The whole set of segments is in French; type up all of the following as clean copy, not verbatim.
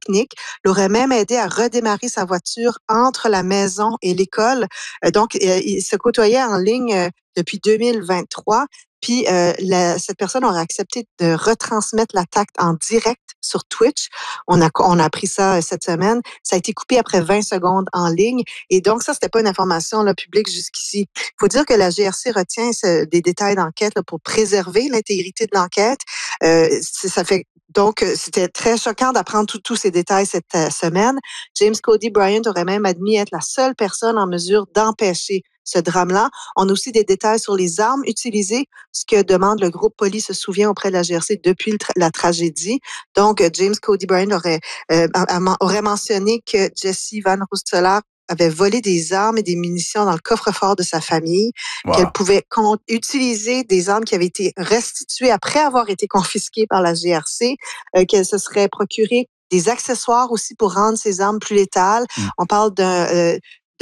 technique, l'aurait même aidé à redémarrer sa voiture entre la maison et l'école. Donc, ils se côtoyaient en ligne depuis 2023. Puis, cette personne aurait accepté de retransmettre l'attaque en direct sur Twitch. On a appris ça cette semaine. Ça a été coupé après 20 secondes en ligne. Et donc, ça, c'était pas une information là, publique jusqu'ici. Il faut dire que la GRC retient des détails d'enquête là, pour préserver l'intégrité de l'enquête. Ça fait donc, c'était très choquant d'apprendre tous ces détails cette semaine. James Cody Bryant aurait même admis être la seule personne en mesure d'empêcher ce drame-là. On a aussi des détails sur les armes utilisées, ce que demande le groupe Police se souvient auprès de la GRC depuis la tragédie. Donc, James Cody Bryant aurait mentionné que Jesse Van Roosteler avait volé des armes et des munitions dans le coffre-fort de sa famille, qu'elle pouvait utiliser des armes qui avaient été restituées après avoir été confisquées par la GRC, qu'elle se serait procuré des accessoires aussi pour rendre ces armes plus létales. On parle d'un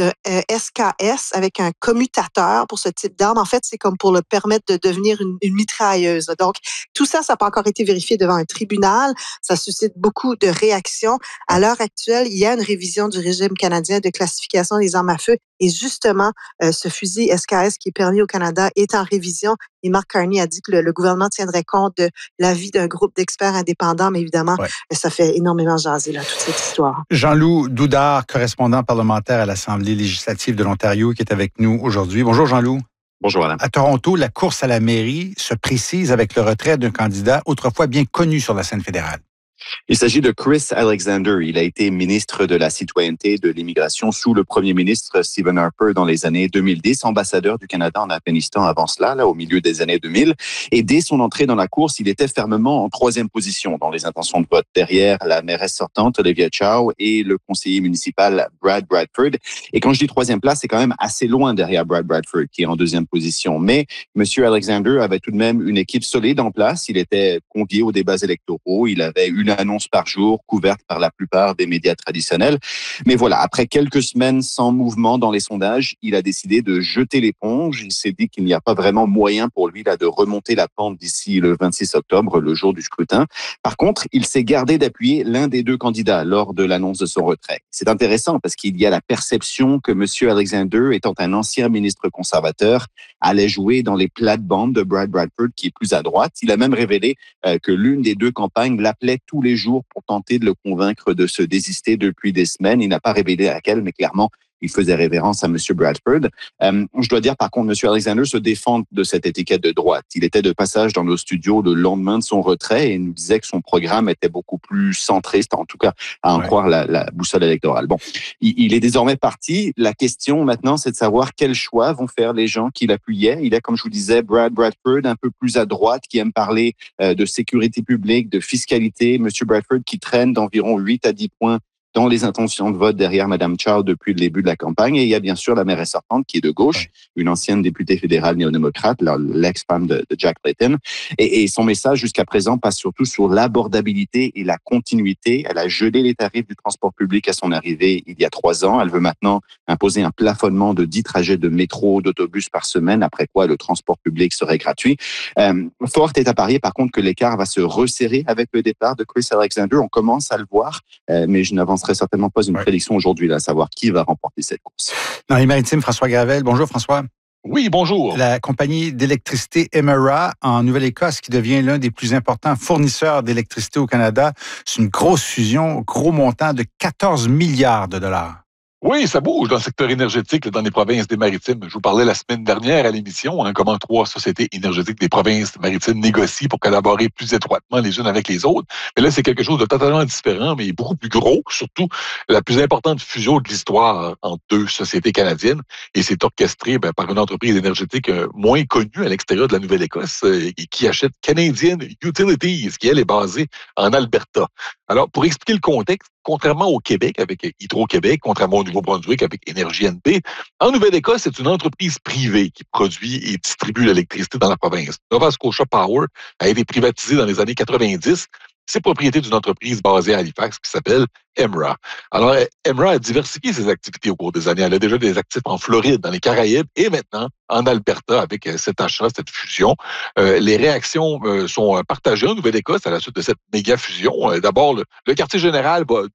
SKS avec un commutateur pour ce type d'arme. En fait, c'est comme pour le permettre de devenir une mitrailleuse. Donc, tout ça, ça n'a pas encore été vérifié devant un tribunal. Ça suscite beaucoup de réactions. À l'heure actuelle, il y a une révision du régime canadien de classification des armes à feu. Et justement, ce fusil SKS qui est permis au Canada est en révision. Et Mark Carney a dit que le gouvernement tiendrait compte de l'avis d'un groupe d'experts indépendants. Mais évidemment, ça fait énormément jaser, là, toute cette histoire. Jean-Loup Doudard, correspondant parlementaire à l'Assemblée législative de l'Ontario, qui est avec nous aujourd'hui. Bonjour, Jean-Loup. Bonjour, madame. À Toronto, la course à la mairie se précise avec le retrait d'un candidat autrefois bien connu sur la scène fédérale. Il s'agit de Chris Alexander. Il a été ministre de la Citoyenneté et de l'Immigration sous le premier ministre Stephen Harper dans les années 2010, ambassadeur du Canada en Afghanistan avant cela, là, au milieu des années 2000. Et dès son entrée dans la course, il était fermement en troisième position dans les intentions de vote, derrière la mairesse sortante, Olivia Chow, et le conseiller municipal, Brad Bradford. Et quand je dis troisième place, c'est quand même assez loin derrière Brad Bradford, qui est en deuxième position. Mais M. Alexander avait tout de même une équipe solide en place. Il était convié aux débats électoraux. Il avait une annonce par jour, couverte par la plupart des médias traditionnels. Mais voilà, après quelques semaines sans mouvement dans les sondages, il a décidé de jeter l'éponge. Il s'est dit qu'il n'y a pas vraiment moyen pour lui là de remonter la pente d'ici le 26 octobre, le jour du scrutin. Par contre, il s'est gardé d'appuyer l'un des deux candidats lors de l'annonce de son retrait. C'est intéressant parce qu'il y a la perception que M. Alexander, étant un ancien ministre conservateur, allait jouer dans les plates-bandes de Brad Bradford, qui est plus à droite. Il a même révélé que l'une des deux campagnes l'appelait tous les jours pour tenter de le convaincre de se désister depuis des semaines. Il n'a pas révélé laquelle, mais clairement, il faisait révérence à M. Bradford. Je dois dire, par contre, M. Alexander se défend de cette étiquette de droite. Il était de passage dans nos studios le lendemain de son retrait et nous disait que son programme était beaucoup plus centriste, en tout cas, à en croire la boussole électorale. Bon, il est désormais parti. La question maintenant, c'est de savoir quels choix vont faire les gens qui l'appuyaient. Il est, comme je vous disais, Brad Bradford, un peu plus à droite, qui aime parler de sécurité publique, de fiscalité. M. Bradford qui traîne d'environ 8 à 10 points dans les intentions de vote derrière Mme Chow depuis le début de la campagne. Et il y a bien sûr la mairesse sortante qui est de gauche, une ancienne députée fédérale néo-démocrate, l'ex-femme de Jack Layton. Et son message jusqu'à présent passe surtout sur l'abordabilité et la continuité. Elle a gelé les tarifs du transport public à son arrivée il y a 3 ans. Elle veut maintenant imposer un plafonnement de 10 trajets de métro, d'autobus par semaine, après quoi le transport public serait gratuit. Fort est à parier, par contre, que l'écart va se resserrer avec le départ de Chris Alexander. On commence à le voir, mais je n'avancerai certainement pas une prédiction aujourd'hui, là, à savoir qui va remporter cette course. Dans les maritimes, François Gravel. Bonjour, François. Oui, bonjour. La compagnie d'électricité Emera en Nouvelle-Écosse, qui devient l'un des plus importants fournisseurs d'électricité au Canada. C'est une grosse fusion, gros montant de 14 milliards de dollars. Oui, ça bouge dans le secteur énergétique, dans les provinces des maritimes. Je vous parlais la semaine dernière à l'émission, comment 3 sociétés énergétiques des provinces maritimes négocient pour collaborer plus étroitement les unes avec les autres. Mais là, c'est quelque chose de totalement différent, mais beaucoup plus gros, surtout la plus importante fusion de l'histoire entre 2 sociétés canadiennes. Et c'est orchestré par une entreprise énergétique moins connue à l'extérieur de la Nouvelle-Écosse et qui achète Canadian Utilities, qui, elle, est basée en Alberta. Alors, pour expliquer le contexte, contrairement au Québec avec Hydro-Québec, contrairement au Nouveau-Brunswick avec Énergie NB, en Nouvelle-Écosse, c'est une entreprise privée qui produit et distribue l'électricité dans la province. Nova Scotia Power a été privatisée dans les années 90. C'est propriété d'une entreprise basée à Halifax qui s'appelle Emera. Alors, Emera a diversifié ses activités au cours des années. Elle a déjà des actifs en Floride, dans les Caraïbes et maintenant en Alberta avec cet achat, cette fusion. Les réactions sont partagées en Nouvelle-Écosse à la suite de cette méga fusion. D'abord, le quartier général va